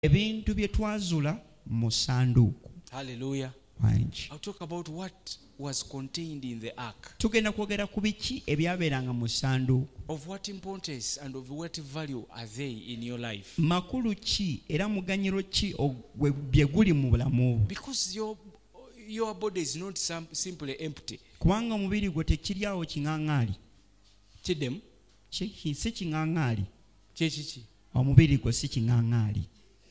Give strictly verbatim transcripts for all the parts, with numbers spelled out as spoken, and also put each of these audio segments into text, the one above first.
ebintu bye twazula mu sanduuku. Hallelujah. Wangi. I'll talk about what was contained in the ark. Tugenda kwogera ku biki ebyabeeranga mu sanduuku. Of what importance and of what value are they in your life? Makulu ki era muganyiro ki bye guli mu bulamu? Because your your body is not some, simply empty. Kubanga omubiri gwo tekiri awo kiŋaŋaali. Kidem? Si si kiŋaŋaali. Kyekiki? Omubiri gwo si kiŋaŋaali.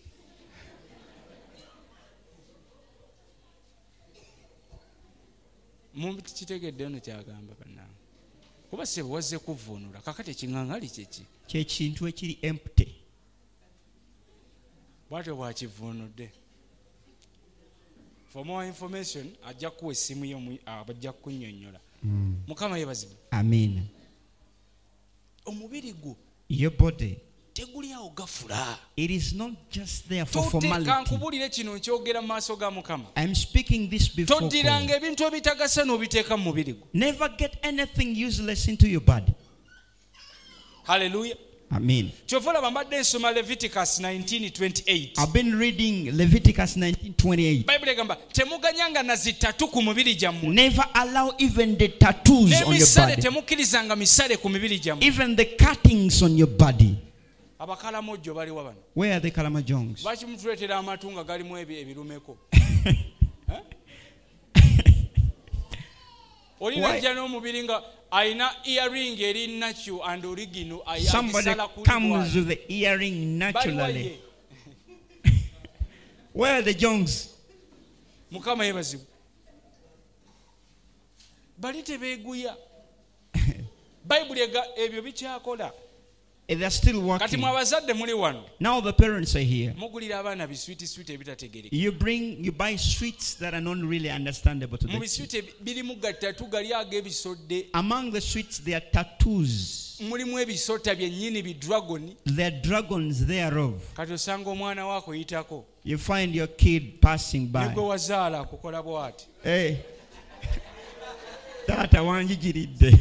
Mumbi kitegedde ono kyagamba bannange. Kuba se wazze kuvvuunula kakati ekiŋaŋaali kyeki? Kye kintu ekiri empty. Bwatyo bwakivvuunudde. For more information ajja kuwa essimu yo abajja kunnyonnyola. Mukama yeebazibwe. Amen. Omubiri gwo, your body, teguli awo gafula. it is not just there for formality. Kankubulire kino nkyogera mu maaso ga Mukama. I'm speaking this before God. Toddiranga ebintu ebitagasa n'obiteeka mu mubiri gwo. Never get anything useless into your body. Hallelujah. Amen. Kyova olaba mbadde nsoma Leviticus nineteen twenty-eight. I've been reading Leviticus nineteen twenty-eight. Bible egamba temuganyanga na zitatu ku mubiri gyammwe. Never allow even the tattoos on your N'emisale body. temukkirizanga misale ku mibiri gyammwe. Even the cuttings on your body. Abakalamojjo baliwa bano. Where are the Kalamajongs? Lwaki mutuleetera amatu nga galimu ebirumeko? Olinajja n'omubiri nga ayina earring eri natural and original. Somebody comes with the earring naturally. Where are the jongs? Mukama yeebazibwe. Bali tebeeguya. Bayibuli ebyo bikyakola. They are still Kati working. mwabazadde muli wano. Now the parents are here. Mugulira abaana biswiti switi ebitategereka. You bring, you buy sweets that are not really understandable to Mu them. biswiti birimu gatatu gali ag'ebisodde. Among the sweets, there are tattoos. Mulimu ebisota byennyini bidragoni. There are dragons thereof. Kati osanga omwana waako yitako. You find your kid passing by. Negwe wazaala kukola bw'ati. Hey, taata wanjigiridde.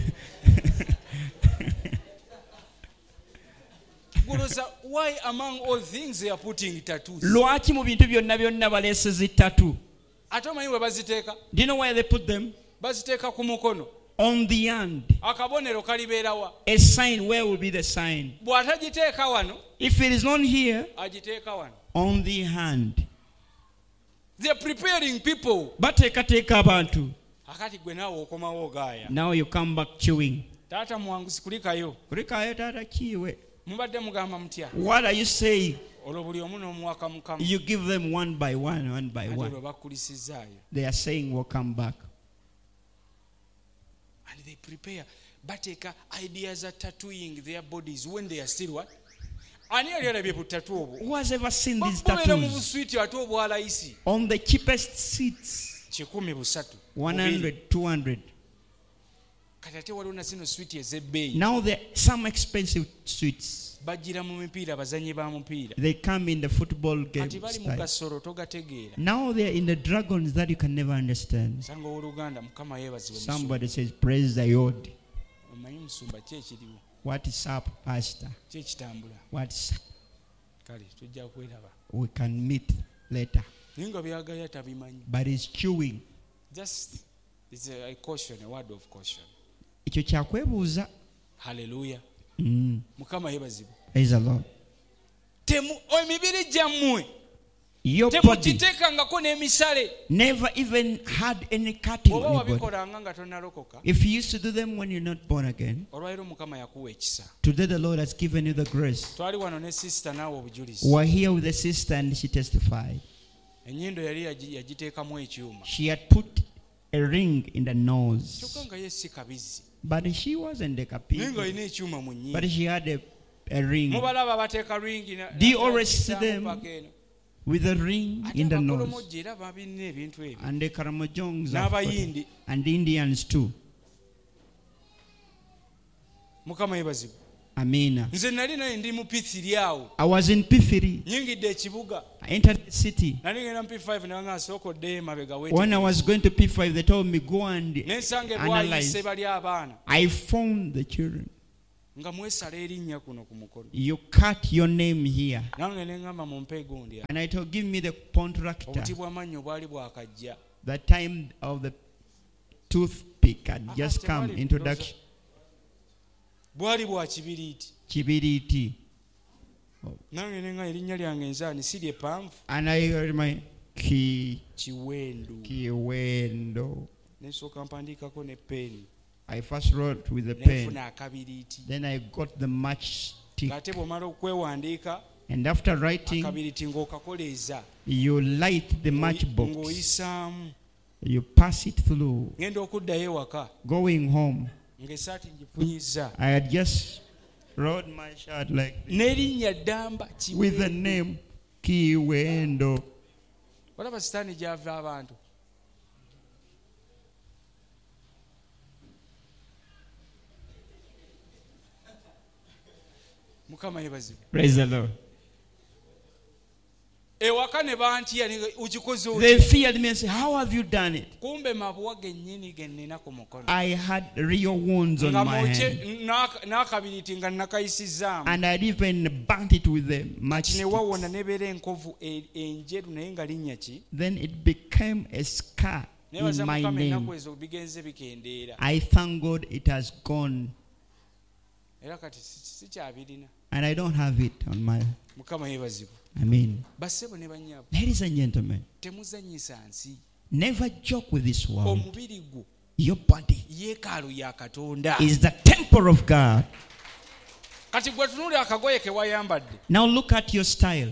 Why among all things they are putting tattoos? Lwaki mu bintu byonna byonna baleese zitatu? Ate omanyi we baziteeka? Do you know where they put them? Baziteeka ku mukono. On the hand. Akabonero kalibeerawa. A sign, where will be the sign? Bw'atagiteeka wano, If it is not here, agiteeka wano. on the hand. They are preparing people. Bateekateeka abantu. Akati gwe naawe okomawo ogaaya. Now you come back chewing. Taata muwanguzi kulikayo. Kulikayo taata kiwe. Mubadde mugamba mutya? What are you saying? Olwo buli omu n'omuwaka Mukama. You give them one by one, one by Ate one. olwo bakkulisizaayo. They are saying we'll come back. And they prepare. Bateeka ideas are tattooing their bodies when they are still what? Ani yali alabye ku tattoo obwo? Who has ever seen these Bakubeera mu tattoos? buswiti ate obwalayisi. On the cheapest seats, kikumi busatu. one hundred, two hundred. Kati ate waliwo na zino switi ez'ebbeeyi. Now there are some expensive sweets. Bajjira mu mipiira bazanyi ba mupiira. They come in the football game Kati bali mu style. gasoro togategeera. Now they are in the dragons that you can never understand. Sanga w'Oluganda Mukama yeebazibwe. Somebody says, praise the Lord. Omanyi musumba ki ekiriwo? What is up, Pastor? Ki ekitambula? What's up? Kale tujja kweraba. We can meet later. Naye nga byagaya tabimanyi. But he's chewing. Just it's a, a caution, a word of caution. Ekyo kyakwebuuza. Hallelujah. Mm. Mukama yeebazibwe. Praise the Lord. Temu emibiri gyammwe Your body temukiteekangako n'emisale. never even had any cutting Oba on your body. wabikolanga nga tonnalokoka. If you used to do them when you're not born again, Olwaleero Mukama yakuwa ekisa. today the Lord has given you the grace. Twali wano ne sister naawe obujulizi. We're here with the sister and she testified. Ennyindo yali yagi- yagiteekamu ekyuma. She had put a ring in the nose. Kyokka nga ye si kabizzi. But she wasn't a Naye nga kapi. alina ekyuma mu nnyindo. But she had a, a ring. Mubalaba bateeka ringi na- Do you na- always see nakissaamu them paka eno. with a ring Ate in the nose? abakolomojjo era babirina ebintu ebyo. And the Karamojongs have got it. N'abayindi. And the Indians too. Mukama yeebazibwe. Amina. Nze nali naye ndi mu P three awo. I was in P three. Nyingidde ekibuga. I entered the city. Nali ngenda mu P five ne nga nsookodde emabega weete. When I was going to P five, they told me go and Ne nsanga analyze. ebwayise bali abaana. I found the children. nga mwesala erinnya kuno ku mukono. You cut your name here. Nange ne ngamba mumpe gundi. And I told, give me the contractor. Obuti bw'amannyo bwali bwakajja. The time of the toothpick had just come, introduction. Bwali bwa kibiriiti. Kibiriiti. Nange ne nga erinnya lyange nzaani sirye panvu. And I heard my ki Kiwendo. Kiwendo. Nesooka mpandiikako ne peeni. I first wrote with the pen. Nefuna akabiriiti. Then I got the matchstick. Ng'ate bw'omala okwewandiika. And after writing, akabiriiti ng'okakoleeza. You light the matchbox. Ng'oyisaamu. You pass it through. Ngenda okuddayo ewaka. Going home. Ng'essaati ngifunyizza. I had just wrote my shirt like this. N'erinnya ddamba Kiwendo. With the name Kiwendo. Olaba sitaani gy'ava abantu. Mukama yebazibu. Praise the Lord. Ewaka ne bantya ukikoze otya. They feared me and said, how have you done it? Kumbe mabwa gennyini ge nnina ku mukono. I had real wounds on my hand. N'akabiriiti nga nakayisizaamu. And I had even burnt it with the Ne matchstick. wawona nebeera enkovu enjeru naye nga linnya ki? Then it became a scar in Nebaza my Mukama ennaku name. ezo bigenze bikendeera. I thank God it has gone. Era kati sikyabirina. And I don't have it on my... Mukama yeebazibwe. I mean, Bassebo ne bannyabo. ladies and gentlemen, Temuzannyisa nsi. never joke with this world. Omubiri gwo Your body yeekaalu ya Katonda. is the temple of God. Kati gwe tunuulira akagoye ke wayambadde. Now look at your style.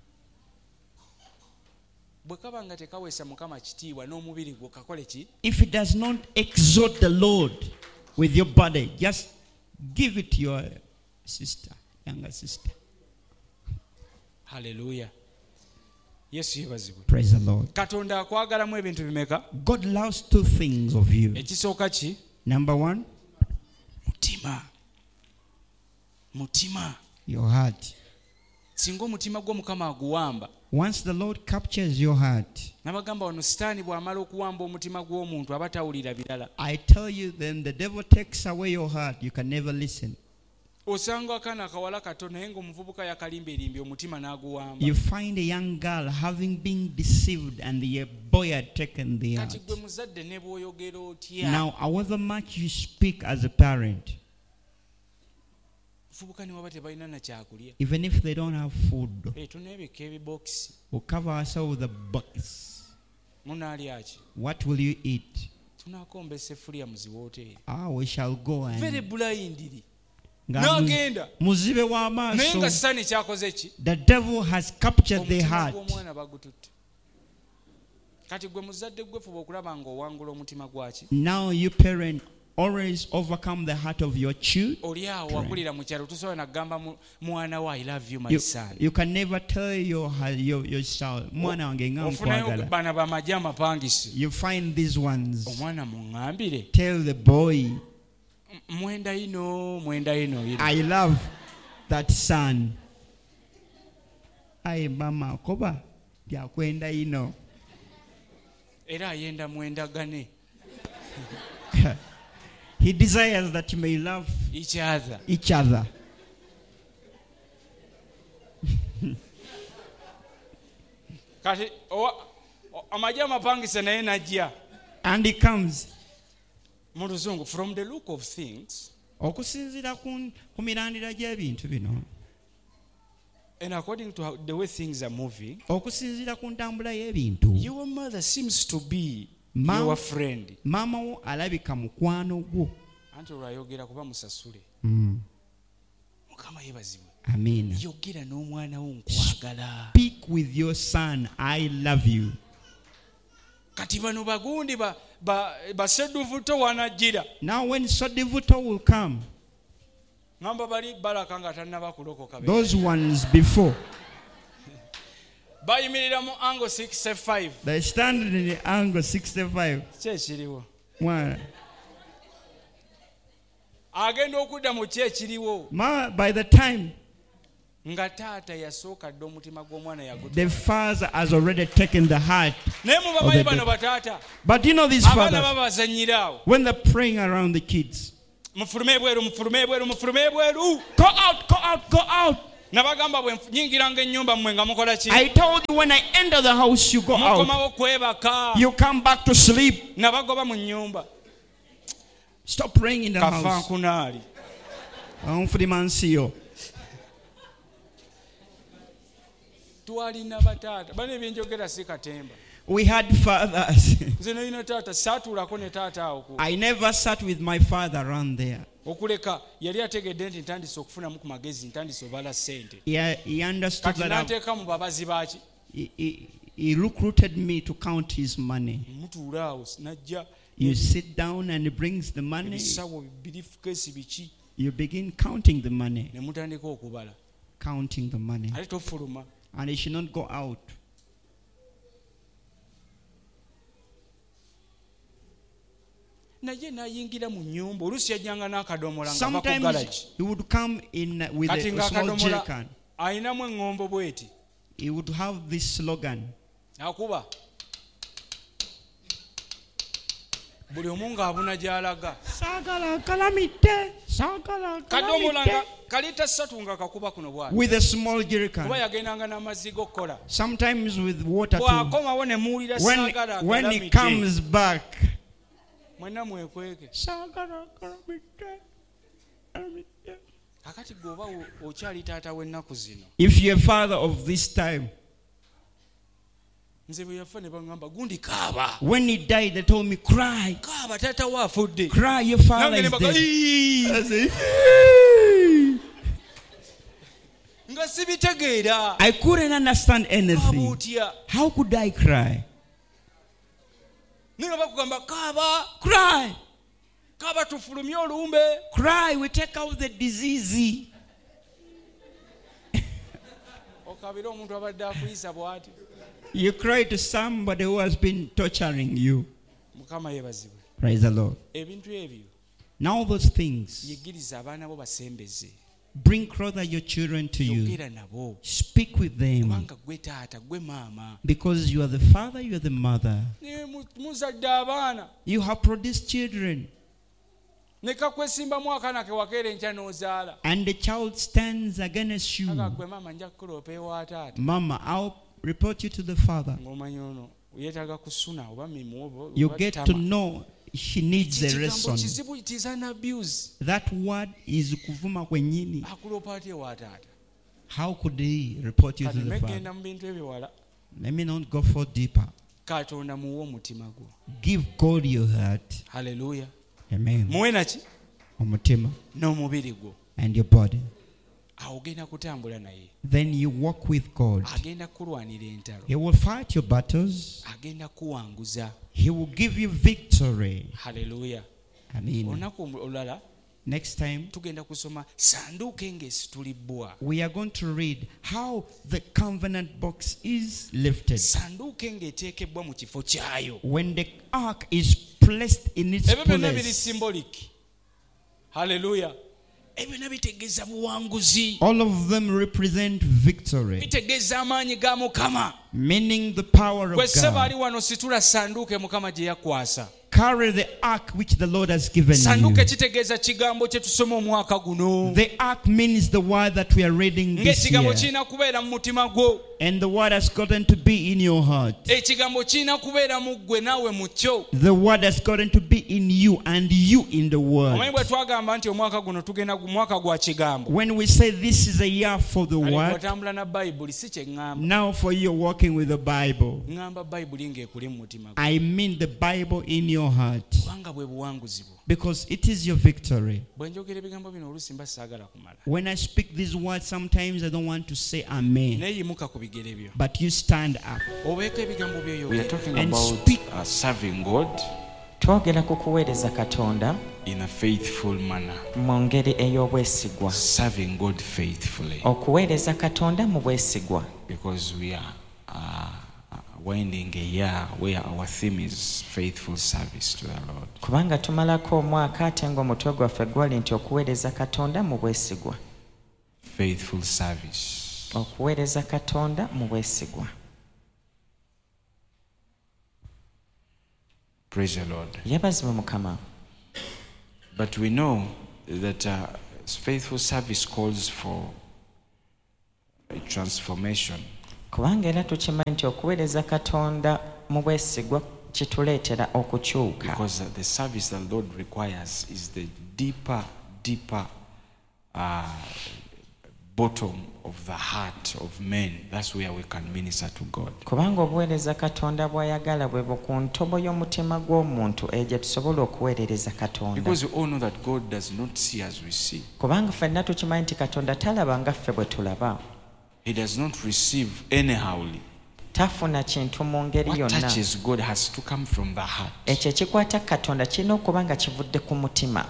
Bwe kaba nga tekaweesa Mukama kitiibwa n'omubiri gwo kakole ki? If it does not exalt the Lord with your body, just give it to your sister, younger sister. Hallelujah. Yesu yeebazibwe. Praise the Lord. Katonda akwagalamu ebintu bimeka? God loves two things of you. Ekisooka ki? Number one, Mutima. Mutima. your heart. Singa omutima gwo Mukama aguwamba. Once the Lord captures your heart, Nabagamba wano sitaani bw'amala okuwamba omutima gw'omuntu aba tawulira birala. I tell you, then the devil takes away your heart. You can never listen. Osanga akaana akawala kato naye ng'omuvubuka yakalimberimbye omutima n'aguwamba. You find a young girl having been deceived and the boy had taken the heart. Kati gwe muzadde ne bw'oyogera otya? Now, however much you speak as a parent, Fubuka ne waba tebalina na kyakulya. even if they don't have food, Eh, tuneebeka ebibokisi. we'll cover ourselves with a box. Munaalya ki? What will you eat? Tunaakombesa effuliya mu ziwooteeri. Ah, we shall go Very and blindly. nga N'agenda. muzibe Naye nga w'amaaso. sitaani kyakoze ki? The devil has captured the Omutima heart. gw'omwana bagututte. Kati gwe muzadde gwe fuba okulaba ng'owangula omutima gwaki? Now you parent always overcome the heart of your child. Oli awo wakulira mu kyalo tosobola na kugamba mu- mwana wa I love you my You, son. you can never tell your your, your child, mwana wange nga Ofunayo nkwagala. bana bamagye amapangisi. You find these ones. Omwana muŋŋambire. Tell the boy, "M- Mwenda ino, mwenda ino. ino." I love that son. Aye mama koba byakwenda ino. Era ayenda mwendagane. He desires that you may love Each other. each other. Kati owa- o- amagye amapangisa naye najja. And he comes. Mu luzungu, from the look of things Okusinziira ku ku mirandira gy'ebintu bino, and according to how, the way things are moving, okusinziira ku ntambula y'ebintu, your mother seems to be Ma- your friend. maama wo alabika mukwano gwo. Anti olwayogera kuba musasule. Mm. Mukama yeebazibwe. Amen. Yogera n'omwana wo nkwagala. Speak with your son, I love you. Kati bano bagundi ba ba baseduvuto wanajjira. Now when Sodivuto will come, Ngamba bali balaka nga tannaba kulokoka be. those ones before, Bayimirira mu angle sixty-five. they stand in the angle sixty-five. Kye kiriwo. Mwana. Agenda okudda mu kye kiriwo. Ma, by the time Nga taata yasooka dda omutima gw'omwana yaguta. the father has already taken the heart. Naye mu bamanyi bano bataata. But you know these Abaana fathers, babazannyira awo. when they're praying around the kids, mufulume ebweru mufulume ebweru mufulume ebweru. Go out, go out, go out. Nabagamba bwe nyingiranga ennyumba mmwe nga mukola ki? I told you when I enter the house, you go out. Mukomawo kwebaka. You come back to sleep. Nabagoba mu nnyumba. Stop praying in the Kafa house. nkunaali. Unfulimansiyo. Twalina bataata. Bano ebyenjogera si katemba. We had fathers. Nze nalina taata saatuulako ne taata awo ku. I never sat with my father around there. Okuleka yali ategedde nti ntandise okufunamu ku magezi ntandise obala ssente. He, he understood Kati that I- n'anteeka mu babazi baaki. he, he, he recruited me to count his money. Mutuula awo najja You sit down and he brings the money. ebisawo birifukeesi biki You begin counting the money. ne mutandika okubala. Counting the money. Ate tofuluma. And he should not go out. Naye n'ayingira mu nnyumba oluusi yajjanga n'akadomola ng'ava ku Sometimes garage. he would come in uh, with Kati a, a small ng'akadomola jerrycan. ayinamu eŋŋombo bweti. He would have this slogan. Akuba. Buli omu ng'abuna gy'alaga. Sagala kalamite. Sagala Kadomola nga kalamite. kalita ssatu nga kakuba kuno bw'ati. With a small Kuba jerrycan. yagendanga n'amazzi g'okkola. Sometimes with water too. Bw'akomawo ne muwulira When, saagala when he agalamidde. comes back. Mwenna mwekweke. Sagala kalamite. Kalamite. Kakati gweoba okyali taata w'ennaku zino. If you're a father of this time, Nze bwe yafa ne baŋŋamba gundi kaaba. when he died, they told me, cry, Kaaba taata wo afudde. cry, your father Nange ne is baga, dead. "Iiii." I say, "Hey." Nga sibitegeera. I couldn't understand Kaaba anything. otya. How could I cry? Naye bakugamba kaaba. Cry, Kaaba tufulumye olumbe. cry, we take out the disease. Okabira omuntu abadde akuyisa bw'ati. You cry to somebody who has been torturing you. Mukama yeebazibwe. Praise the Lord. Ebintu ebyo Now those things, yeggiriza abaana bo basembeze. bring closer your children to you. Yogera nabo. Speak with them. Kubanga gwe taata gwe maama. Because you are the father, you are the mother. Ne mu- muzadde abaana. You have produced children. Ne kakwesimbamu akaana ke wakeera enkya n'ozaala. And the child stands against you. Aga gwe maama nja kukuloopa ewa taata. Mama, I'll report you to the father. Ng'omanyi ono yeetaaga kusuna oba mimu oba You oba get to tama. know she needs a Kigambo lesson. kizibu it is an abuse. That word is kuvuma kwenyini. Akuloopa atya ewa taata. How could he report you to Kati the father? megenda mu bintu ebiwala. Let me not go for deeper. Katonda muwe omutima gwo. Give God your heart. Haleluya. Amen. Muwe naki? Omutima N'omubiri gwo. and your body. Awo ogenda kutambula naye. Then you walk with God. Agenda kulwanira entalo. He will fight your battles. Agenda kuwanguza. He will give you victory. Haleluya. Amen. Olunaku olulala Next time, tugenda kusoma sanduuko ng'esitulibbwa. we are going to read how the covenant box is lifted. Sanduuko ng'eteekebbwa mu kifo kyayo. When the ark is placed in its Ebyo byonna biri place, symbolic. Haleluya. Ebyo byonna bitegeeza buwanguzi. all of them represent victory, Bitegeeza amaanyi ga Mukama. meaning the power of Gwe ssebo ali God. wano situla sanduuko e Mukama gye yakwasa. Carry the ark which the Lord has given Sanduuko you. ekitegeeza kigambo kye tusoma omwaka guno. The ark means the word that we are reading this Ng'ekigambo year. kirina kubeera mu mutima gwo. And the word has gotten to be in your heart. Ekigambo kirina kubeera mu ggwe naawe mu kyo. The word has gotten to be in you and you in the Omanyi word. bwe twagamba nti omwaka guno tugenda gu mwaka gwa kigambo. When we say this is a year for the Ali word, bw'otambula na Bayibuli si kye ŋŋamba. now for you walking with the Bible, Ŋŋamba Bayibuli ng'ekuli mu mutima gwo. I mean the Bible in your heart. Kubanga bwe buwanguzi bwo. Because it is your victory. Bwe njogera ebigambo bino oluusi mba saagala kumala. When I speak these words, sometimes I don't want to say amen. Naye yimuka ku bigere byo. But you stand up. Obeeko ebigambo byo We are yogera. talking And about speak. uh, serving God twogera ku kuweereza katonda in a faithful manner. mu ngeri ey'obwesigwa Serving God faithfully. okuweereza katonda mu bwesigwa Because we are uh, winding a year where our theme is faithful service to the Lord. kubanga tumalako omwaka ate ng'omutwe gwaffe gwali nti okuweereza katonda mu bwesigwa Faithful service. okuweereza katonda mu bwesigwa. Praise the Lord. yeebazibwe mukama. But we know that uh, faithful service calls for a transformation. Kubanga era tukimanyi nti okuweereza Katonda mu bwesigwa kituleetera okukyuka. Because uh, the service that the Lord requires is the deeper, deeper uh, bottom of the heart of men. That's where we can minister to God. Kubanga obuweereza Katonda bw'ayagala bwe ku ntobo y'omutima gw'omuntu egyo tusobola okuweerereza Katonda. Because we all know that God does not see as we see. Kubanga ffenna tukimanyi nti Katonda talaba nga ffe bwe tulaba. He does not receive anyhowly. Tafuna kintu mu ngeri What yonna. touches God has to come from the heart. Ekyo ekikwata Katonda kirina okuba nga kivudde ku mutima.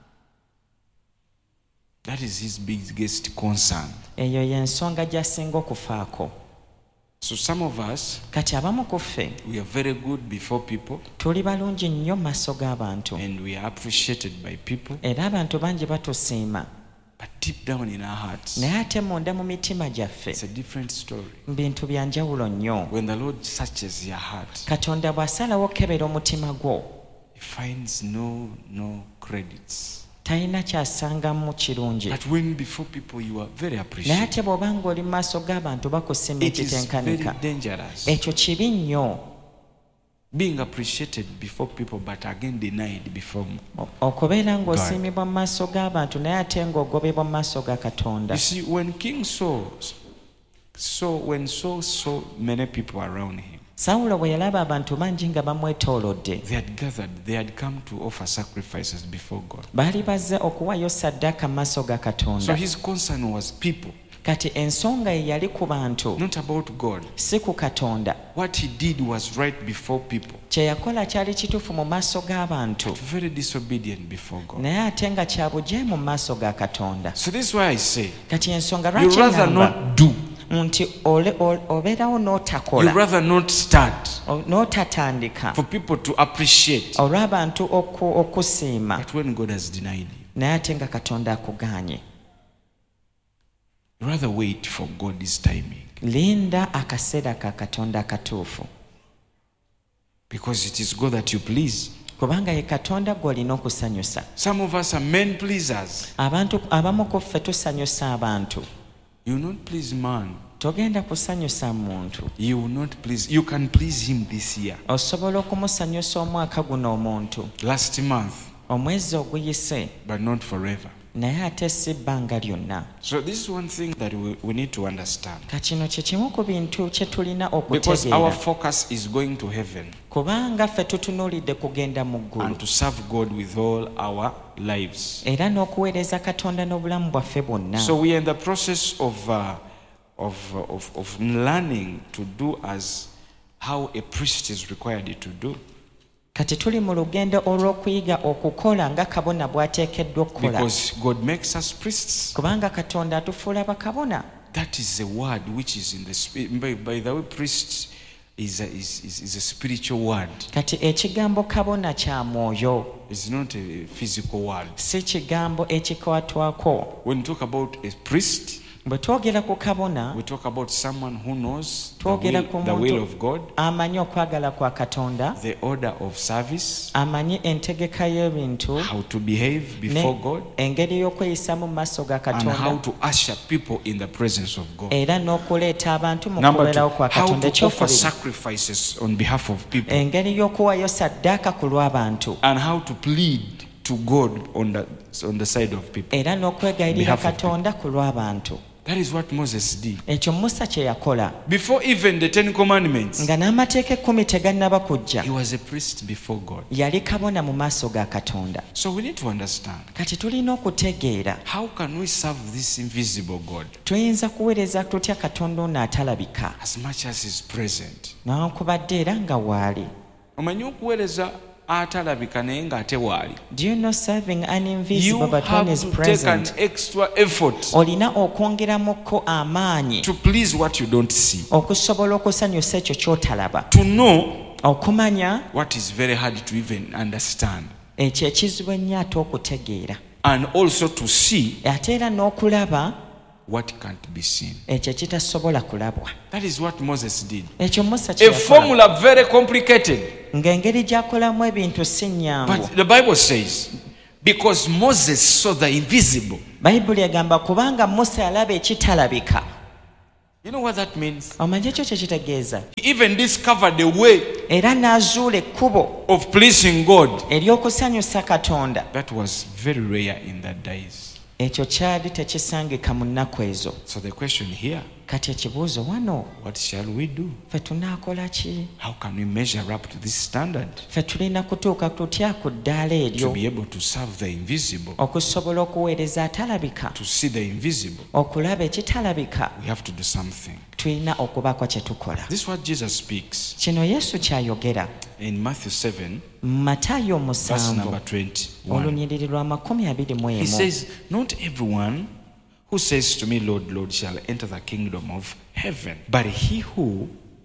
That is his biggest concern. Eyo y'ensonga gy'asinga okufaako. So some of us, Kati abamu ku ffe we are very good before people tuli balungi nnyo mu maaso g'abantu and we are appreciated by people. era abantu bangi batusiima, But deep down in our hearts, naye ate munda mu mitima gyaffe it's a different story. bintu bya njawulo nnyo. When the Lord searches your heart, Katonda bw'asalawo okukebera omutima gwo he finds no no credits. talina kyasangamu kirungi, But when before people you are very naye appreciated, ate bw'oba ng'oli mu maaso g'abantu bakusiima it is very ekitenkanika, dangerous. ekyo kibi nnyo. Being appreciated before people but again denied before. O- okubeera ng'osiimibwa mu maaso g'abantu naye ate ng'ogobebwa mu maaso ga Katonda. You see, when King Saul saw when Saul saw many people around him, Sawulo bwe yalaba abantu bangi nga bamwetoolodde, they had gathered, they had come to offer sacrifices before God. baali bazze okuwaayo ssaddaaka mu maaso ga So Katonda. his concern was people, Kati ensonga ye yali ku bantu, not about God. si ku Katonda. What he did was right before people, Kye yakola kyali kituufu mu maaso g'abantu, but very disobedient before God. naye ate nga kya bujeemu mu maaso ga Katonda. So this is why I say, Kati ensonga you lwaki rather ŋŋamba not do, nti ole- ole- obeerawo you n'otakola, rather not start o- n'otatandika for people to appreciate. olw'abantu oku- okusiima, But when God has denied you, naye ate nga Katonda akugaanye. you rather wait for God's timing, Linda akaseera ka Katonda akatuufu, because it is God that you please. kubanga ye Katonda gw'olina okusanyusa. Some of us are men pleasers. Abantu abamu ku ffe tusanyusa abantu, You will not please man. togenda kusanyusa muntu. You will not please. You can please him this year. Osobola okumusanyusa omwaka guno omuntu, Last month, omwezi oguyise, but not forever. naye ate si bbanga lyonna. So this is one thing that we, we need to understand. Kakino kye kimu ku bintu kye tulina Because our okutegeera, focus is going to heaven kubanga ffe tutunuulidde kugenda mu ggulu and to serve God with all our lives. era n'okuweereza Katonda n'obulamu bwaffe bwonna. So we are in the process of, uh, of, uh, of, of learning to do as how a priest is required to do. Kati tuli mu lugendo olw'okuyiga okukola nga kabona bw'ateekeddwa okukola, Because God makes us priests. kubanga Katonda atufuula bakabona. That is a word which is in the spirit. By, by the way, priest is a, is, is, is a spiritual word. Kati ekigambo kabona kya mwoyo, It's not a physical word. si kigambo ekikwatwako. When we talk about a priest, Bwe twogera ku kabona, we talk about someone who knows the twogera will, ku the will muntu of God, amanyi okwagala kwa Katonda, the order of service, amanyi entegeka y'ebintu, how to behave before ne God, engeri y'okweyisamu mu maaso ga and how Katonda, to usher people in the presence of God. era n'okuleeta abantu mu Number two, kubeerawo kwa how Katonda. to offer Ekyokubiri, sacrifices on behalf of people, engeri y'okuwaayo ssaddaaka ku lw'abantu, and how to plead to God on the, on the side of people. era n'okwegayirira Behalf of Katonda ku lw'abantu. That is what Moses did. Ekyo Musa kye yakola, Before even the Ten Commandments, nga n'amateeka ekkumi tegannaba kujja, he was a priest before God. yali kabona mu maaso ga Katonda. So we need to understand, Kati tulina okutegeera how can we serve this invisible God tuyinza kuweereza tutya Katonda ono atalabika, as much as is present? newankubadde era nga waali. Omanyi okuweereza atalabika naye ng'ate waali. Do you know serving an You invisible but one have is to take an present? extra effort Olina okwongeramukko amaanyi to please what you don't see, okusobola okusanyusa ekyo ky'otalaba, to know okumanya what is very hard to even understand, ekyo ekizibu ennyo ate okutegeera, and also to see ate era n'okulaba what can't be seen. ekyo ekitasobola kulabwa. That is what Moses did. Ekyo Musa kye A yakola, formula very complicated, ng'engeri gy'akolamu ebintu si nnyangu, but the Bible says Because Moses saw the invisible. bayibuli egamba kubanga musa alaba ekitalabika. You know what that means? Omanyi ekyo kye kitegeeza? He even discovered a way Era n'azuula ekkubo of pleasing God. ery'okusanyusa Katonda. That was very rare in that days. Ekyo kyali tekisangika mu nnaku ezo. So the question here, Kati ekibuuzo wano, what shall we do? ffe tunaakola ki? How can we measure up to this standard Ffe tulina kutuuka tutya ku ddaala to eryo be able to serve the invisible, okusobola okuweereza atalabika, to see the invisible? okulaba ekitalabika? We have to do something. Tulina okubaako kye tukola. This is what Jesus speaks Kino Yesu kyayogera in Matthew seven, mu Matayo verse musanvu number twenty-one. olunyiriri lwa makumi abiri mu He emu. says, "Not everyone who says to me, Lord, Lord, shall enter the kingdom of heaven, but he who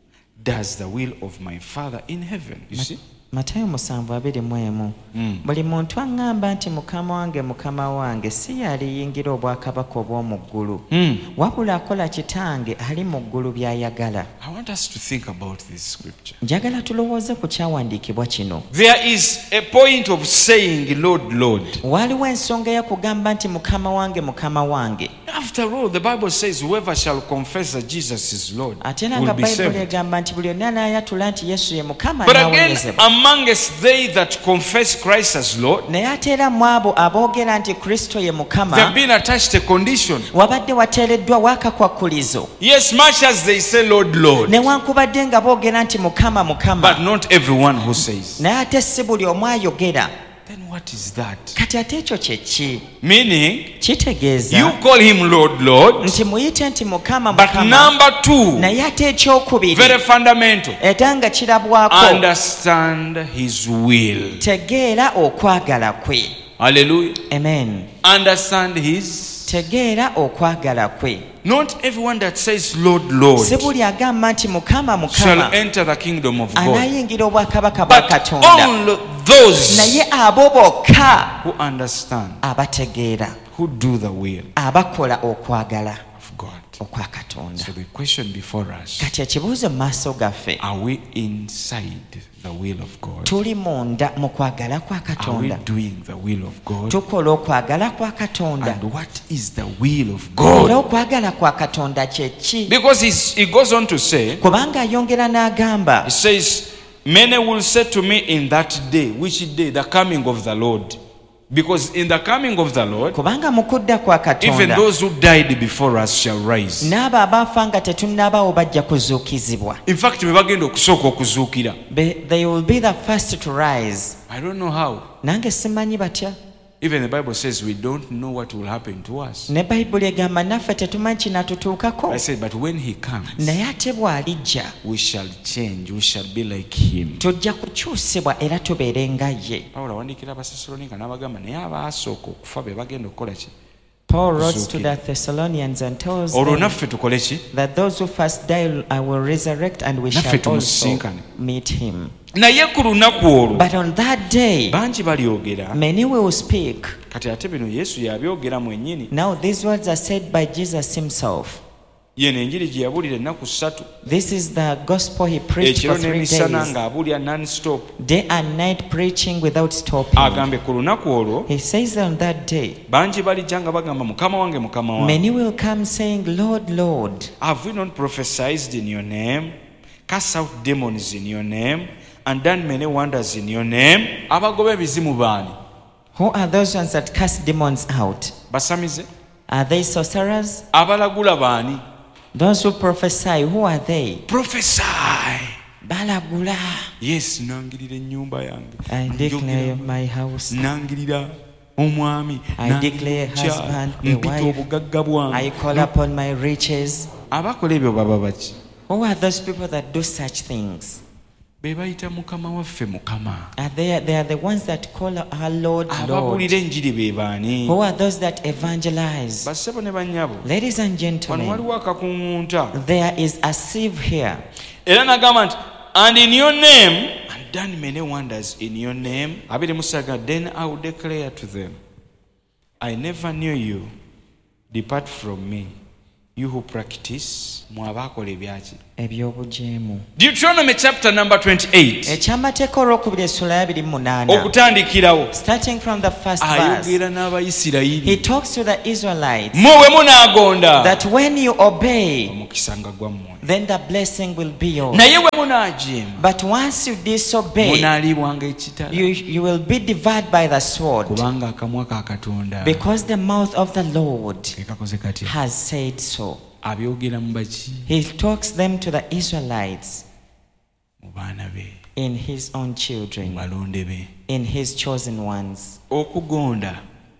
does the will of my Father in heaven." You see? Matayo musanvu abiri mu emu. Buli muntu aŋŋamba nti mukama wange mukama wange si yaliyingira obwakabaka obw'omu ggulu, wabula akola kitange ali mu ggulu by'ayagala. I want us to think about this scripture. Njagala tulowooze ku kyawandiikibwa kino. There is a point of saying, Lord, Lord. Waliwo ensonga y'okugamba nti mukama wange mukama wange. After all, the Bible says, whoever shall confess that Jesus is Lord Ate will nga be bayibuli saved. egamba nti buli onna anaayatula nti Yesu ye mukama But again, anaawonyezebwa. amongst they that confess Christ as Lord, Naye ate era mu abo aboogera nti Kristo ye they have mukama been attached a condition. wabadde wateereddwa wakakwakkulizo. Yes, much as they say, Lord, Lord, Newankubadde nga boogera nti mukama but mukama, not everyone who says. naye ate si buli omu ayogera. Then what is that? Kati ate ekyo kye ki? Meaning, Kitegeeza you call him Lord, Lord, nti muyite nti mukama but mukama, number two, naye ate ekyokubiri very fundamental, era nga kirabwako, understand his will. tegeera okwagala kwe. Hallelujah. Amen. Understand his. Tegeera okwagala kwe. Not everyone that says, Lord, Lord, Si buli agamba nti mukama shall mukama enter the kingdom of God, anaayingira obwakabaka bwa but Katonda, only those naye abo bokka who understand, abategeera, who do the will abakola okwagala of God. okwa Katonda. So the question before us, Kati ekibuuzo mu maaso gaffe, are we inside the will of God? tuli munda mu kwagala kwa Are we Katonda? doing the will of God? Tukola okwagala kwa Katonda? And what is the will of Era God? okwagala kwa Katonda kye ki? Because he's, he goes on to say, Kubanga ayongera n'agamba, he says, many will say to me in that day. Which day? The coming of the Lord. Because in the coming of the Lord, kubanga mu kudda kwa even Katonda those who died before us shall rise. n'abo abaafa nga tetunnabaawo bajja kuzuukizibwa. In fact, we bagenda okusooka okuzuukira. Be- They will be the first to rise. I don't know how. Nange simanyi batya. Even the Bible says we don't know what will happen to us. Ne bayibuli egamba naffe tetumanyi kinatutuukako. I said, but when he comes, Naye ate bw'alijja we shall change. We shall be like him. tujja kukyusibwa era tubeere nga ye. Pawulo awandiikira Abasessaloniika n'abagamba naye abaasooka okufa be bagenda okukola ki? Paul wrote to Kuzuukira. the Thessalonians and tells Olwo them naffe tukole ki? that those who first die I will resurrect and we Naffe shall also tumusisinkane. meet him. Naye ku lunaku olwo But on that day, bangi balyogera. many will speak. Kati ate bino Yesu yabyogera mwennyini. Now these words are said by Jesus himself. Yeno enjiri gye yabuulira ennaku ssatu. This is the gospel he preached Ekiro for three n'emisana days, ng'abuulira non-stop. day and night preaching without stopping. Agambe ku lunaku olwo He says on that day, bangi balijja nga bagamba mukama wange mukama wange. many will come saying, Lord, Lord, Have we not prophesied in your name, cast out demons in your name, and done many wonders in your name? Abagoba ebizimu baani? who are those ones that cast demons out? Basamize? Are they sorcerers? Abalagula baani? Those who prophesy, who are they? Prophesy. Balagula. Yes, nangirira ennyumba yange. I declare Njogera- my house. nangirira omwami. I nangirira declare omukyala, husband, a mpita wife. obugagga bwange. I call upon my riches. Abakola ebyo baba baki? Who are those people that do such things? Be bayita mukama waffe mukama. Are they, they are the ones that call our Lord, Lord. Ababuulira enjiri be baani? Who are those that evangelize? Bassebo ne bannyabo. Ladies and Wano gentlemen, waliwo akakuŋŋunta. there is a sieve here. Era nagamba nti, and in your name, and done many wonders in your name. Abiri musaga, then I will declare to them, I never knew you. Depart from me, You who practice, mwabakola ebyaki. ebyobujeemu. Deuteronomy chapter number twenty-eight. Ekyamateeka olwokubiri essula ya abiri mu munaana. Okutandikirawo. Starting from the first verse. Ayogera n'Abayisirayiri. He talks to the Israelites. Mwe munaagonda. That when you obey, omukisa nga gwammwe. then the blessing will be yours. Naye bwe munaajeema. But once you disobey, munaalibwanga ekitala. you, you will be devoured by the sword. Kubanga akamwa ka Katonda. Because the mouth of the Lord Ekakoze katya. has said so. Abyogera mu baki. He talks them to the Israelites Mu baana be. in his own children, Balonde be. in his chosen ones. Okugonda.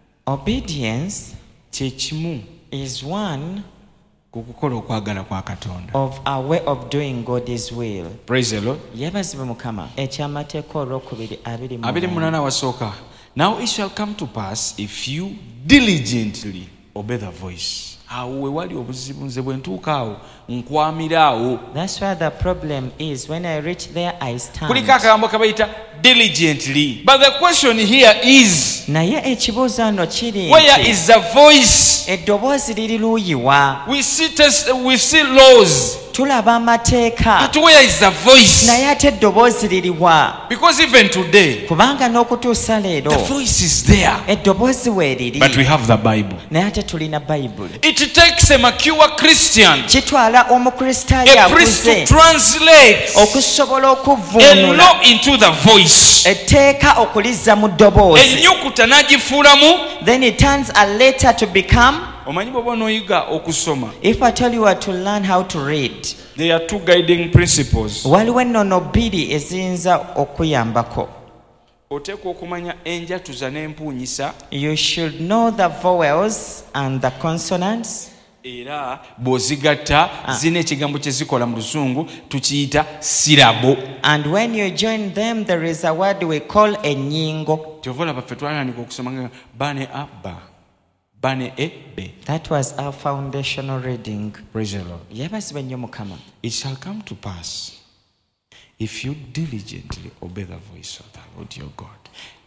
Obedience Kye kimu. is one Ku kukola okwagala kwa Katonda. of our way of doing God's will. Praise the Lord. Yebazibwe Mukama. Ekyamateeka olwokubiri abiri mu abiri munaana. munana wasooka. Now it shall come to pass if you diligently obey the voice. Awo we wali obuzibu nze bwe ntuuka awo nkwamira awo. That's where the problem is. When I reach there, I stand. Kuliko akagambo kabayita diligently. But the question here is, Naye ekibuuzo wano kiri where nti, is the voice? eddoboozi liri luuyiwa. We see test, we see laws. Tulaba amateeka. But where is the voice? Naye ate eddoboozi liriwa. Because even today, Kubanga n'okutuusa leero the voice is there. eddoboozi weeriri. But we have the Bible. Naye ate tulina bayibuli. It takes a mature Christian, Kitwala omukristaayo a priest to akuze translate okusobola a okuvvuunula law into the voice. etteeka okulizza mu ddoboozi. Ennyukuta n'agifuulamu. Then it turns a letter to become. Omanyi bw'oba onooyiga okusoma. If I tell you how to learn how to read, There are two guiding principles. waliwo ennono bbiri eziyinza okuyambako. Oteekwa okumanya enjatuza n'empuunyisa. You should know the vowels and the consonants. Era bw'ozigatta zina ekigambo kye zikola mu Luzungu tukiyita sirabo. And when you join them, there is a word we call ennyingo. Kyova olaba ffe twatandika okusoma nga bane abba bane ebbe. That was our foundational reading. Praise the Lord. Yebazibwe nnyo Mukama. It shall come to pass if you diligently obey the voice of the Lord your God.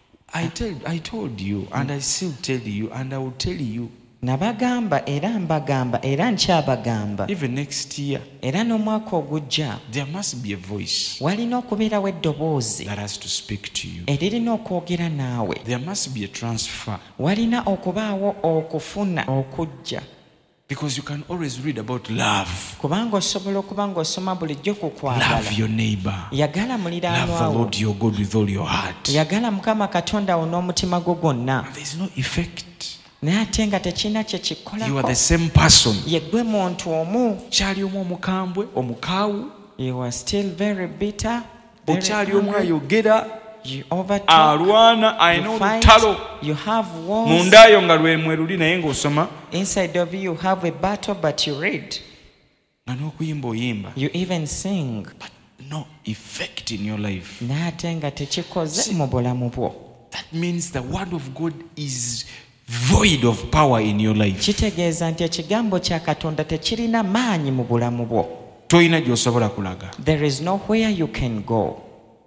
I tell, I told you, and I still tell you, and I will tell you. Nabagamba era mbagamba era nkyabagamba. Even next year, Era n'omwaka ogujja there must be a voice walina okubeerawo eddoboozi that has to speak to you. eririna okwogera naawe. There must be a transfer. Walina okubaawo okufuna okujja. Because you can always read about love. Kubanga osobola okuba ng'osoma bulijjo ku kwagala. Love your neighbor. Yagala Love the muliraanwawo. Lord your God with all your heart. Yagala Mukama Katonda wo n'omutima gwo gwonna. There is no effect. Naye ate nga tekirina kye You are kikolako. the same person. Ye ggwe muntu omu. Kyali omu omukambwe, omukaawu. You are still very bitter. Very Okyali omu angry. ayogera. You overtalk. Alwana alina You fight. olutalo. You have wars. Mundaayo nga lwemwe luli naye ng'osoma. Inside of you, you have a battle, but you read. Nga n'okuyimba oyimba. You even sing. But no effect in your life. Naye ate nga tekikoze mu bulamu bwo. That means the word of God is void of power in your life. Kitegeeza nti ekigambo kya Katonda tekirina maanyi mu bulamu bwo. Toyina gy'osobola kulaga. There is nowhere you can go.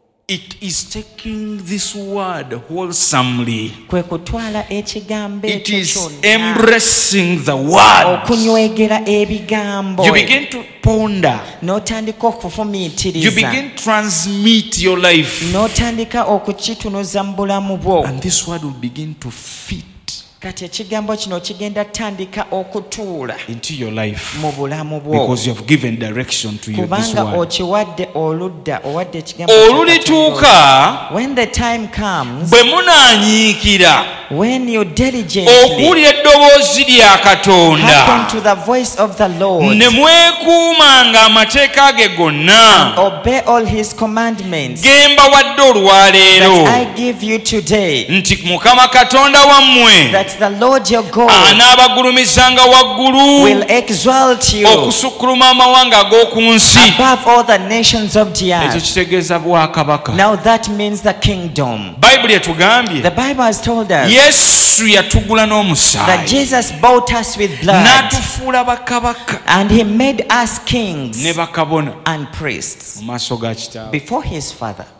It is taking this word wholesomely. Kwe kutwala ekigambo It ekyo is kyonna. embracing the word. Okunywegera ebigambo. You begin to ponder. N'otandika You okufumiitiriza. begin to transmit your life. N'otandika okukitunuza mu bulamu bwo. And this word will begin to fit Kati ekigambo kino kigenda tandika okutuula into your life. mu bulamu bwo. Because you have given direction to your, this Kubanga word. okiwadde oludda owadde ekigambo kya Olulituuka Katonda. When the time comes, bwe munaanyiikira when you diligently okuwulira eddoboozi lya Katonda hearken to the voice of the Lord, ne mwekuumanga amateeka ge gonna obey all his commandments ge mbawadde olwaleero that I give you today, nti Mukama Katonda wammwe that the Lord your God anaabagulumizanga waggulu will exalt you okusukkuluma amawanga ag'oku nsi. above all the nations of the Ekyo earth. kitegeeza bwakabaka. Now that means the kingdom. Bayibuli etugambye The Bible has told us Yesu yatugula that n'omusaayi Jesus bought us with blood n'atufuula bakabaka and he made us kings ne bakabona and priests mu maaso ga kitaawe. before his Father.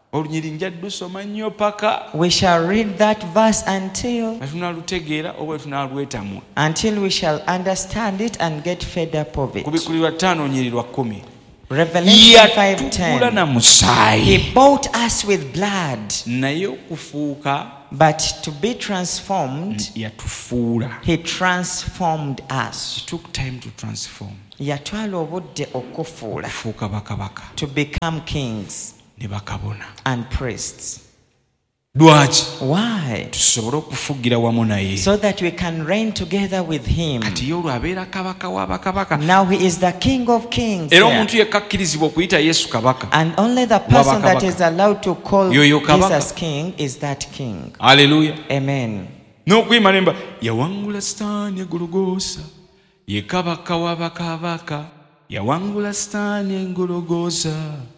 olunyiri nja ddusoma nnyo paka We shall read that verse until tunaalutegeera oba tunaalwetamwa. until we shall understand it and get fed up of it. Ku Bikkulirwa ttaano onyiri lwa kkumi. Revelation five Yatugula na ten. musaayi. He bought us with blood, Naye okufuuka but to be transformed, yatufuula. he transformed us. It took time to transform. Yatwala obudde okufuula, Okufuuka bakabaka to become kings ne bakabona. and priests. Lwaki? Why? Tusobole okufugira wamu naye. So that we can reign together with him. Kati ye olwo abeera kabaka wa bakabaka. Now he is the King of Kings. Era there. omuntu yekka akkirizibwa okuyita Yesu kabaka. And only the person that Wabakabaka. is allowed to call Yoyo kabaka. Jesus King is that King. Haleluya. Amen. N'okuyima nemba yawangula Sitaani e Gologoosa, ye kabaka wa bakabaka. Yawangula Sitaani e Gologoosa,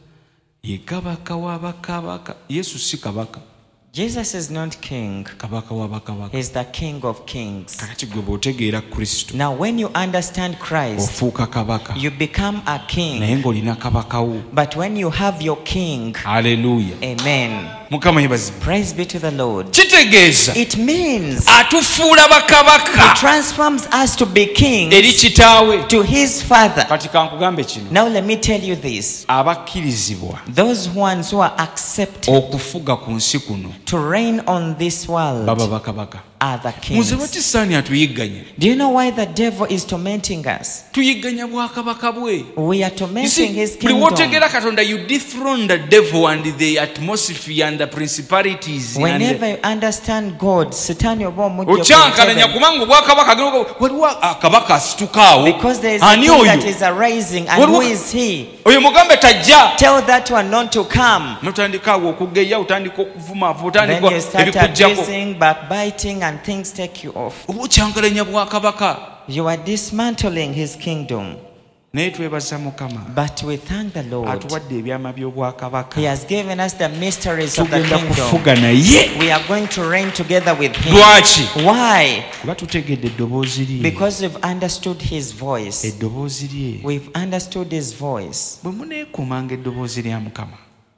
ye kabaka wa bakabaka. Yesu si kabaka, Jesus is not king. kabaka wa bakabaka. He's the King of Kings. Kakati gwe bw'otegeera Kristo Now when you understand Christ, ofuuka kabaka you become a naye king. ng'olina kabaka wo. But when you have your king, Haleluya. amen. Mukama yebazibwe. Praise be to the Lord. Kitegeeza It means atufuula he bakabaka transforms us to be eri kings kitaawe. to his father. Kati kankugambe kino, Now let me tell you this. abakkirizibwa Those ones who are accepted okufuga ku nsi kuno to reign on this world baba bakabaka. are the Muze kings. lwaki Sitaani atuyigganya? Do you know why the devil is tormenting us? Tuyigganya bwakabaka bwe. We are You tormenting see, his buli kingdom. w'otegeera Katonda, you dethrone the devil and the atmosphere and the principalities and Whenever you understand God, Satan oba omujja okyankalanya ku heaven, kubanga obwakabaka agenda okuba- waliwo akabaka asituka awo. because there is a Ani king that oyo? is arising, and Waliwo- who is he? Oyo mugambe tajja. Tell that one not to come. Notandika awo okugeya, otandika okuvuma, Then otandika you start ebikujjako. abusing, backbiting, and things take you off. Oba okyankalanya bwakabaka. You are dismantling his kingdom. Naye twebaza Mukama But we thank the Lord. atuwadde ebyama by'obwakabaka. He has given us the mysteries of the Tugenda kingdom. kufuga naye. We are going to reign together with him. Lwaki? Why? Kuba tutegedde eddoboozi lye. Because we've understood his voice. Eddoboozi lye. We've understood his voice. Bwe muneekuumanga eddoboozi lya Mukama,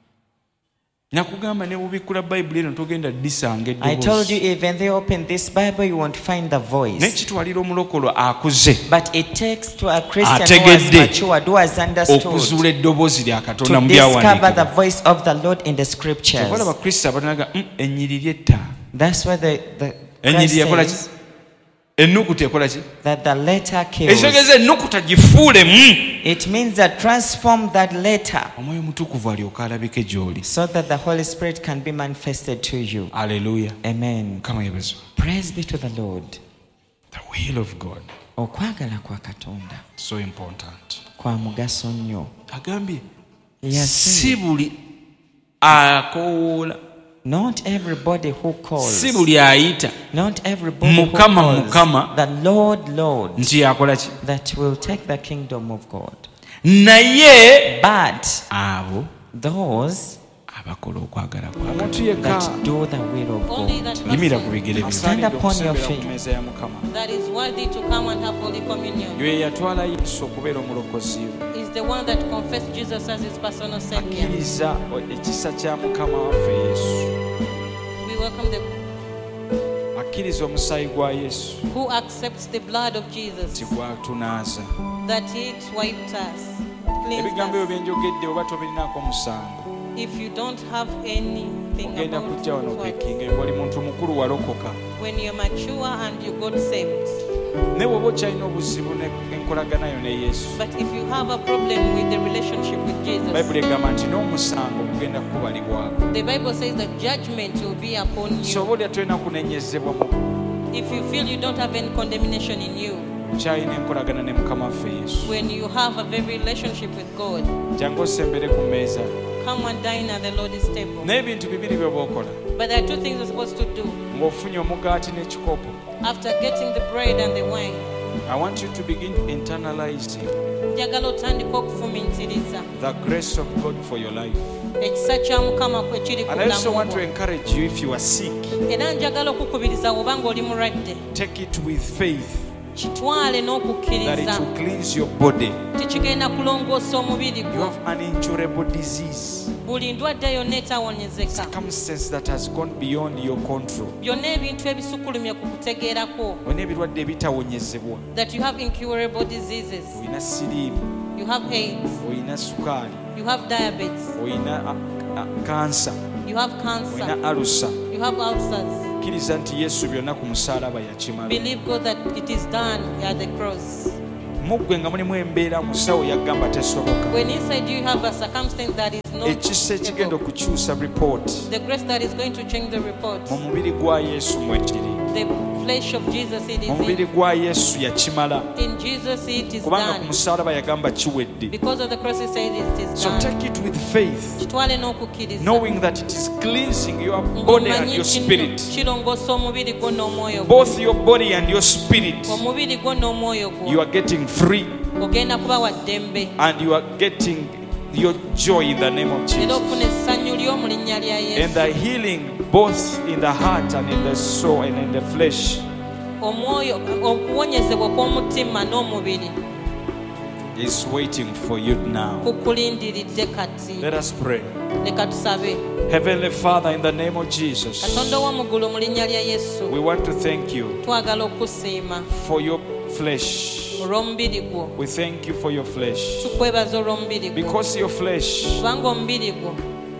nakugamba ne bubikkula Bayibuli eno togenda disanga I told you, eddoboozi. even though you open this Bible, you won't find the Naye voice. kitwalira omulokolo akuze But it takes to a Christian who has Ategedde. matured, who has understood, okuzuula eddoboozi lya Katonda to mu discover the byawandiikibwa. voice of the Lord in the scriptures. Obalaba Abakristo abatanaga "Mm, ennyiriri etta." That's why the, the Ennyiriri Christ yakola ki? says Ennukuta ekola ki? that the letter kills. Ekitegeeza ennukuta gifuulemu. It means that transform that letter Omwoyo Omutukuvu alyoka alabike gy'oli. so that the Holy Spirit can be manifested to you. Aleluya. Amen. Mukama yebazibwe. Praise be to the Lord. The will of God, Okwagala kwa Katonda so important. kwa mugaso nnyo. Agambye Yes, si buli akoowoola, not everybody who calls, si buli ayita not everybody who Mukama, calls Mukama. the Lord, Lord, nti yakola ki. that will take the kingdom of God. Naye But abo those abakola okwagala kwa Katonda. that do the will of Only God. that Yimira ku person bigere byo. Stand upon your Okusembera feet. ku mmeeza ya Mukama. that is worthy to come and have Holy Communion Ywe yatwala Yesu okubeera omulokozi we. is the one that confessed Jesus as his personal Savior. Akkiriza ekisa kya Mukama waffe Yesu. We welcome the Akkiriza omusaayi gwa Yesu who accepts the blood of nti Jesus, gwatunaaza. that it wiped us, cleansed Ebigambo ebyo us. bye njogedde oba tobirinaako musango, If you don't have anything ogenda about kujja wano it, okekinga oli muntu mukulu walokoka. when you're mature and you got saved. Naye bw'oba okyalina obuzibu n'enkolagana yo ne Yesu, But if you have a problem with the relationship with Jesus, Bayibuli egamba nti n'omusango gugenda kukubalibwako. the Bible says that judgment will be upon you. Soba olya tolina kunenyezebwa mu If you feel you don't have any condemnation in you, kyalina enkolagana ne Mukama waffe Yesu. when you have a very relationship with God, Jangu osembere ku mmeeza. come and dine at the Lord's table. Naye ebintu bibiri by'oba okola. But there are two things you're supposed to do. Ng'ofunye omugaati n'ekikopo, After getting the bread and the wine, I want you to begin internalizing njagala otandika okufumiitiriza the grace of God for your life. ekisa kya mukama kwe kiri ku And I also bulamu want to bwo. encourage you, if you are sick, Era njagala okukubiriza obanga oli mulwadde, take it with faith. kitwale that it n'okukkiriza will cleanse your body. tikigenda kulongoosa omubiri You gwo have an incurable disease, buli ndwadde yonna etawonyezeka circumstance that has gone beyond your control. byonna ebintu ebisukulumye ku kutegeerako Olina ebirwadde ebitawonyezebwa. that you have incurable diseases, Olina siriimu, you have AIDS, olina sukaali, you have diabetes, olina a- a- kansa, you have cancer, olina alusa. you have ulcers. Kkiriza nti Yesu byonna ku musaalaba yakimala. Believe God that it is done at the cross. Muggwe nga mulimu embeera musawo yagamba tesoboka. When inside you have a circumstance that is not Ekisa ekigenda able, okukyusa report the grace that is going to change the report, mu mubiri gwa Yesu mwekiri. the flesh of Jesus it Mu is mubiri in, gwa Yesu yakimala. in Jesus it is Kubanga ku done. musaalaba yagamba kiwedde. Because of the cross he said it is So done. take it with faith, Kitwale n'okukkiriza knowing that it is cleansing your body and ng'omanyi your kino spirit. kirongoosa omubiri gwo n'omwoyo gwo. Both your body and your spirit. Omubiri gwo n'omwoyo You gwo are getting free ogenda kuba wa ddembe and you are getting your joy in the name of era Jesus. ofuna essanyu lyo mu linnya lya And the Yesu. healing both in the heart and in the soul and in the flesh Omwoyo okuwonyezebwa kw'omutima n'omubiri is waiting for you now. kukulindiridde kati. Let us pray. Leka tusabe. Heavenly Father, in the name of Jesus, Katonda ow'omu ggulu mu linnya lya Yesu we want to thank you twagala okusiima for your flesh. olw'omubiri gwo. We thank you for your flesh. Tukwebaza olw'omubiri gwo Because your flesh kubanga omubiri gwo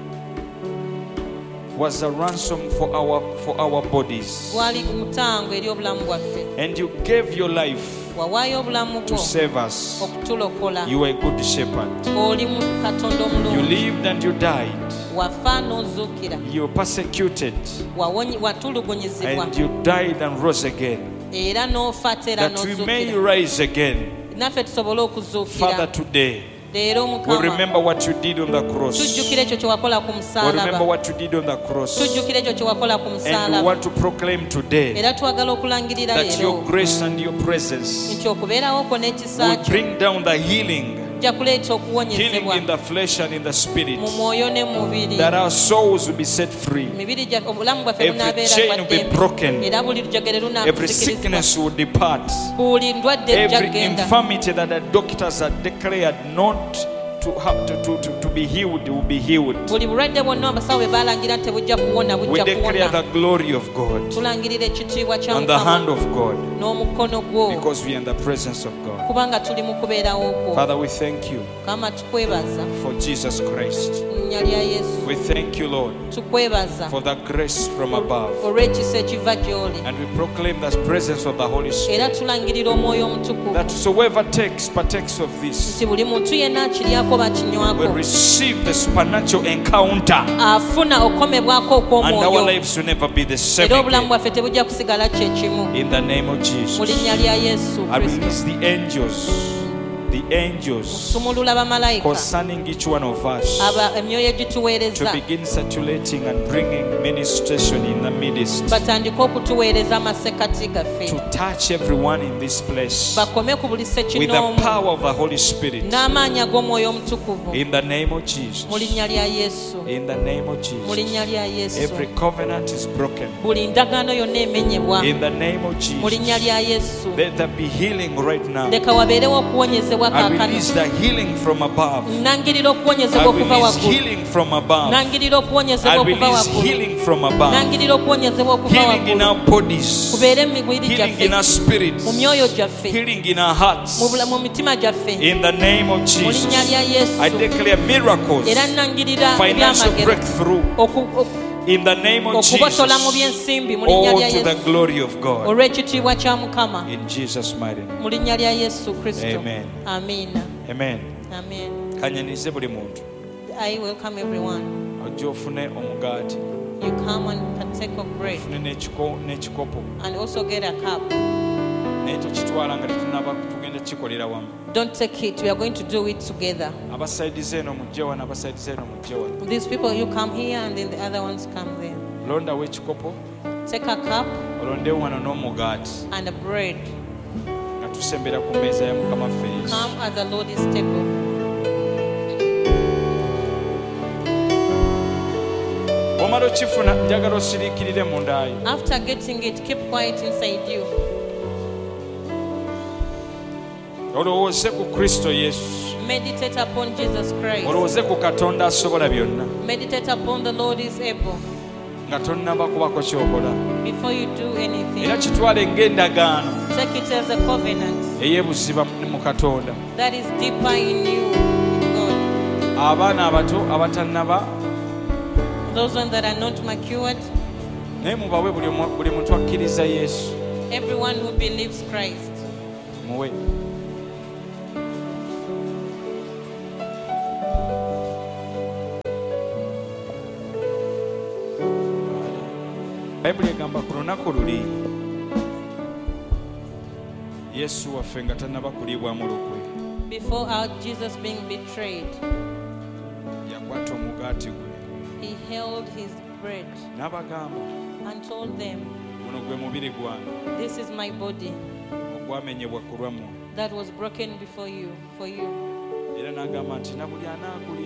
was a ransom for our for our bodies. gwali mutango eri obulamu bwaffe. And you gave your life Wawaayo obulamu to bwo save us. okutulokola. You are a good shepherd. Oli mu Katonda You omulungi. lived and you died. Wafa n'ozuukira. You were persecuted Wawonyi- watulugunyizibwa and you died and rose again. era n'ofa ate era That we may n'ozuukira. rise again. Naffe tusobole Father, okuzuukira. today Leero we Mukama remember what you did on the cross. tujjukira ekyo kye wakola ku We remember musaalaba. what you did on the cross. Tujjukira ekyo kye wakola ku And we musaalaba. want to proclaim today Era twagala okulangirira that your leero grace and your presence nti okubeerawo kwo n'ekisa will kyo bring down the healing, kijja kuleeta healing okuwonyezebwa in the flesh and in the spirit, mu mwoyo ne mu mubiri. that our souls will be set free. Emibiri gyaffe obulamu bwaffe Every bunaabeera chain bwa will be ddembe. broken. Era buli lujegere Every lunaakuzikirizibwa. sickness will depart. Buli ndwadde Every ejjagenda. infirmity that the doctors had declared not to have to, to, to, to be healed will be healed. Buli bulwadde bwonna abasawo bwe baalangira nti tebujja kuwona We bujja declare kuwona. the glory of God Tulangirira ekitiibwa kya and the hand Mukama of God n'omukono gwo because we are in the presence of God. kubanga tuli mu kubeerawo kwo. Father, we thank you Mukama tukwebaza for Jesus Christ. mu linnya lya Yesu. We thank you, Lord, Tukwebaza for the grace from above. olw'ekisa ekiva gy'oli. And we proclaim the presence of the Holy Spirit. Era tulangirira omwoyo omutukuvu That whosoever takes, partakes of this, nti buli muntu yenna akiryako will bakinywako receive the supernatural encounter. afuna okomebwako And our okw'omwoyo. lives will never be the same Era obulamu again. bwaffe tebujja kusigala kye kimu. In the name of Mu Jesus. linnya lya Yesu I Kristo. release the angels, the angels Sumulula bamalayika concerning each one of us aba emyoyo to egituweereza begin circulating and bringing ministration in the midst, batandike okutuweereza amasekati gaffe to touch everyone in this place bakome ku buli with the sekinoomu power of the Holy Spirit. n'amaanyi ag'omwoyo omutukuvu In the name of Jesus. mu linnya lya Yesu. In the name of Mu Jesus. linnya lya Yesu. Every covenant is broken. Buli ndagaano yonna emenyebwa In the name of mu linnya Jesus. lya Yesu. Let there be healing right now. Leka wabeerewo okuwonyezebwa I kaakano. release the healing from above. Nangirira I okuwonyezebwa okuva release waggulu. healing from above. Nangirira I okuwonyezebwa okuva release waggulu. healing from above. Nangirira okuwonyezebwa okuva Healing in waggulu. our bodies. Kubeere mu mibiri Healing in our gyaffe, spirits. mu myoyo gyaffe, Healing in our hearts. mu bula- mu mitima gyaffe. In the name of Mu Jesus. linnya lya I Yesu. declare miracles. Era nangirira Financial ebyamagero breakthrough. oku- oku- In the name of okubotola mu Jesus. byensimbi mu linnya All lya to the Yesu. glory of God. Olw'ekitiibwa kya Mukama In Jesus' mighty name. mu linnya lya Yesu Kristo. Amen. Amiina. Amen. Amen. Kanyanirize buli muntu. I welcome everyone. Ojja ofune omugaati. You come and partake of bread Ofune n'ekiko- n'ekikopo. and also get a cup. Naye tokitwala nga tetunaba tugenda kikolera wamu. Don't take it. We are going to do it together. Abasaidize eno mujje wano, abasaidize eno mujje wano. These people, you come here and then the other ones come there. Londawo ekikopo, Take a cup olondewo wano n'omugaati and a bread. nga tusembera ku mmeeza ya Mukama waffe Yesu. Come at the Lord's table. Omala okifuna njagala osiriikirire mundaayo. After getting it, keep quiet inside you. olowooze ku Kristo Yesu, Meditate upon Jesus Christ. olowooze ku Katonda asobola byonna, Meditate upon the Lord is able. nga tonnaba kubako kyokola, Before you do anything, era kitwale ng'endagaano take it as a covenant ey'ebuziba mu Katonda. that is deeper in you with God. Abaana abato abatannaba, Those ones that are not matured, naye mubawe buli omu- buli muntu akkiriza Yesu, everyone who believes Christ. muwe. Bayibuli egamba ku lunaku luli Yesu waffe nga tannaba kuliibwamu lukwe, Before our Jesus being betrayed, yakwata omugaati gwe he held his bread n'abagamba, and told them, guno gwe mubiri gwange "This is my body ogwamenyebwa ku lwammwe, that was broken before you, for you." era n'agamba nti na buli anaagulya